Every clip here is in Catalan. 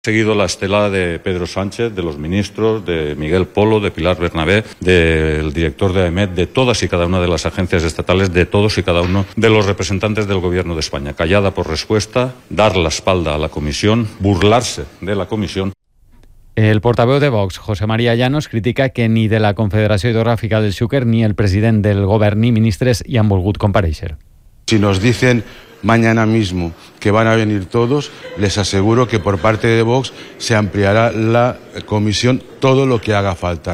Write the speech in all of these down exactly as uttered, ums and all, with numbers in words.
Seguido la estela de Pedro Sánchez, de los ministros, de Miguel Polo, de Pilar Bernabé, del director de AEMET, de todas y cada una de las agencias estatales, de todos y cada uno de los representantes del Gobierno de España. Callada por respuesta, dar la espalda a la Comisión, burlarse de la Comisión. El portaveu de Vox, José María Llanos, critica que ni de la Confederació Hidrogràfica del Xúquer ni el president del govern ni ministres hi han volgut comparèixer. Si nos dicen mañana mismo que van a venir todos, les aseguro que por parte de Vox se ampliará la comisión todo lo que haga falta.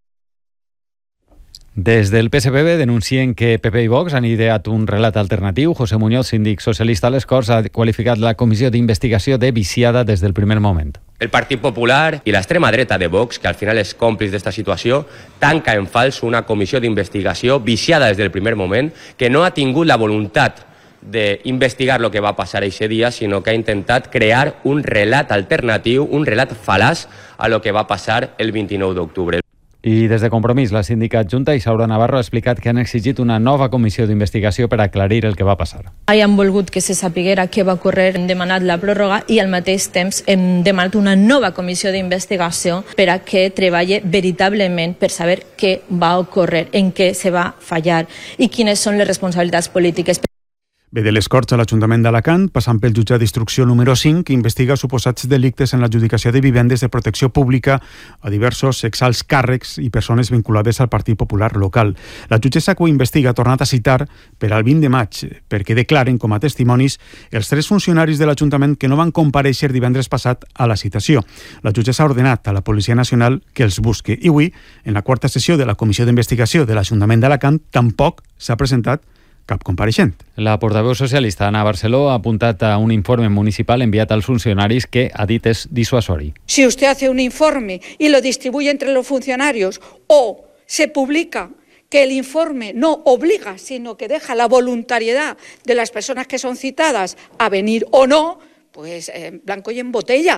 Des del P S P B denuncien que P P i Vox han ideat un relat alternatiu. José Muñoz, síndic socialista a les Corts, ha qualificat la comissió d'investigació de viciada des del primer moment. El Partit Popular i l'extrema dreta de Vox, que al final és còmplice d'esta situació, tanca en fals una comissió d'investigació viciada des del primer moment, que no ha tingut la voluntat d'investigar el que va passar aquest dia, sinó que ha intentat crear un relat alternatiu, un relat falaç a lo que va passar el vint-i-nou d'octubre. I des de Compromís, la síndica adjunta Isaura Navarro ha explicat que han exigit una nova comissió d'investigació per aclarir el que va passar. Han volgut que se sapiguera què va ocórrer, hem demanat la pròrroga i al mateix temps hem demanat una nova comissió d'investigació per a que treballi veritablement per saber què va ocórrer, en què se va fallar i quines són les responsabilitats polítiques. Ve de les Corts a l'Ajuntament d'Alacant, passant pel jutjat d'instrucció número cinc, que investiga suposats delictes en l'adjudicació de vivendes de protecció pública a diversos exalts càrrecs i persones vinculades al Partit Popular local. La jutgessa que ho investiga ha tornat a citar per al vint de maig perquè declaren com a testimonis els tres funcionaris de l'Ajuntament que no van comparèixer divendres passat a la citació. La jutgessa ha ordenat a la Policia Nacional que els busque i avui, en la quarta sessió de la Comissió d'Investigació de l'Ajuntament d'Alacant, tampoc s'ha presentat cap compareixent. La portaveu socialista Ana Barceló ha apuntat a un informe municipal enviat als funcionaris que ha dit és dissuasori. Si usted hace un informe y lo distribuye entre los funcionarios o se publica que el informe no obliga, sino que deja la voluntariedad de las personas que son citadas a venir o no, pues en blanco y en botella.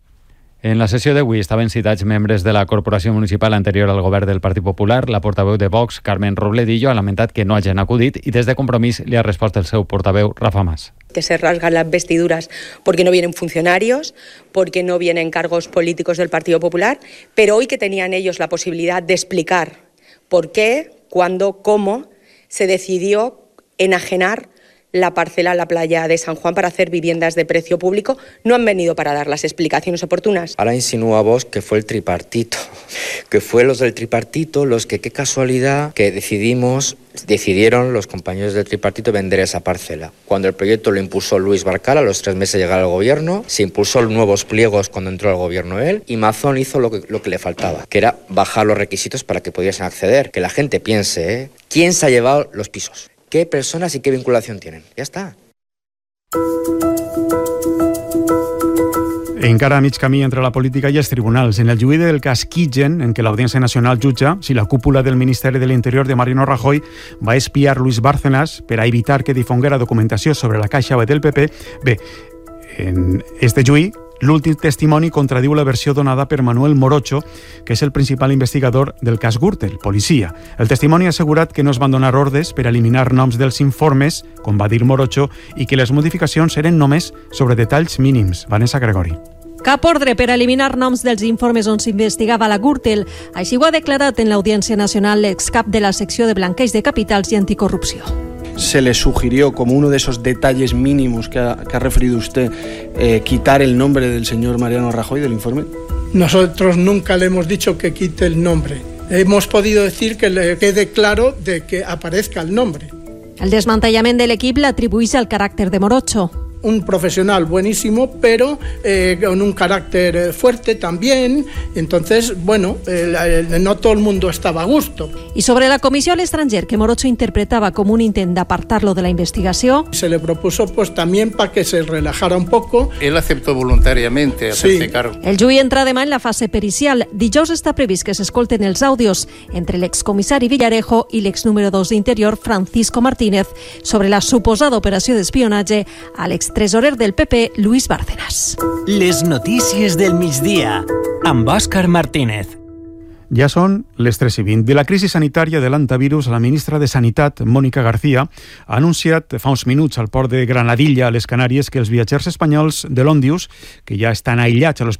En la sessió d'avui estaven citats membres de la corporació municipal anterior al govern del Partit Popular. La portaveu de Vox, Carmen Robledillo, ha lamentat que no hagin acudit i des de Compromís li ha respost el seu portaveu, Rafa Mas. Que se rasgan las vestiduras porque no vienen funcionarios, porque no vienen cargos políticos del Partido Popular, pero hoy que tenían ellos la posibilidad de explicar por qué, cuándo, cómo se decidió enajenar la parcela a la playa de San Juan para hacer viviendas de precio público, no han venido para dar las explicaciones oportunas. Ahora insinúa vos que fue el tripartito, que fue los del tripartito los que, qué casualidad, que decidimos, decidieron los compañeros del tripartito vender esa parcela. Cuando el proyecto lo impulsó Luis Barcal, a los tres meses de llegar al gobierno, se impulsó nuevos pliegos cuando entró al gobierno él, y Mazón hizo lo que, lo que le faltaba, que era bajar los requisitos para que pudiesen acceder. Que la gente piense, ¿eh? ¿Quién se ha llevado los pisos? ¿Qué personas y qué vinculación tienen? Ya está. Encara a mig camí entre la política i els tribunals. En el judici del cas Kitchen, en què l'Audiència Nacional jutja si la cúpula del Ministeri de l'Interior de Mariano Rajoy va espiar Luis Bárcenas per a evitar que difonguera documentació sobre la Caixa B del P P, bé, en este judici l'últim testimoni contradiu la versió donada per Manuel Morocho, que és el principal investigador del cas Gürtel, policia. El testimoni ha assegurat que no es van donar ordres per eliminar noms dels informes, com va dir Morocho, i que les modificacions eren només sobre detalls mínims. Vanessa Gregori. Cap ordre per eliminar noms dels informes on s'investigava la Gürtel. Així ho ha declarat en l'Audiència Nacional l'excap de la secció de blanqueig de capitals i anticorrupció. Se le sugirió como uno de esos detalles mínimos que ha, que ha referido usted, eh, quitar el nombre del señor Mariano Rajoy del informe. Nosotros nunca le hemos dicho que quite el nombre. Hemos podido decir que le quede claro de que aparezca el nombre. El desmantellament de l'equip l'atribueix al caràcter de Morocho. Un profesional buenísimo, pero eh, con un carácter fuerte también. Entonces, bueno, eh, no todo el mundo estaba a gusto. I sobre la comissió a l'estranger, que Morocho interpretava com un intent d'apartar-lo de la investigació. Se le propuso pues también para que se relajara un poco. Él aceptó voluntariamente hacerse sí. cargo. El judici entra demà en la fase pericial. Dijous està previst que s'escolten els àudios entre l'excomissari Villarejo i l'ex número dos d'Interior, Francisco Martínez, sobre la suposada operació d'espionatge a l'extresorer del P P, Luis Bárcenas. Les notícies del migdia, amb Òscar Martínez. Ja són les tres i vint. De la crisi sanitària de l'antivirus, la ministra de Sanitat, Mónica García, ha anunciat fa uns minuts al port de Granadilla, a les Canàries, que els viatgers espanyols de l'Òndius, que ja estan aïllats a l'Hospital